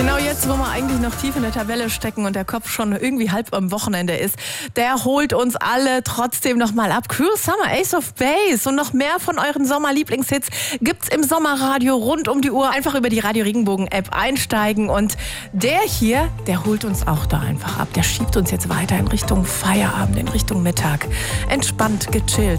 Genau jetzt, wo wir eigentlich noch tief in der Tabelle stecken und der Kopf schon irgendwie halb am Wochenende ist, der holt uns alle trotzdem nochmal ab. Cruel Summer, Ace of Base und noch mehr von euren Sommerlieblingshits gibt's im Sommerradio rund um die Uhr. Einfach über die Radio Regenbogen App einsteigen und der hier, der holt uns auch da einfach ab. Der schiebt uns jetzt weiter in Richtung Feierabend, in Richtung Mittag. Entspannt, gechillt.